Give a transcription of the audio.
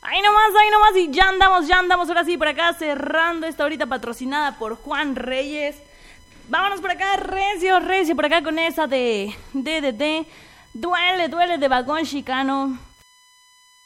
Ahí nomás, y ya andamos ahora sí por acá cerrando esta horita patrocinada por Juan Reyes. Vámonos por acá, recio, por acá con esa de DDT. Duele de vagón chicano.